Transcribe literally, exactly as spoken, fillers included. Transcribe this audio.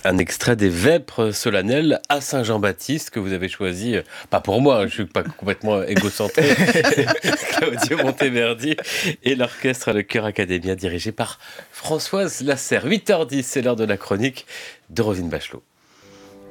Un extrait des Vêpres solennelles à Saint-Jean-Baptiste que vous avez choisi, euh, pas pour moi, je ne suis pas complètement égocentré, Claudio Monteverdi et l'orchestre Le Chœur Académien dirigé par Françoise Lasserre. huit heures dix, c'est l'heure de la chronique de Roselyne Bachelot.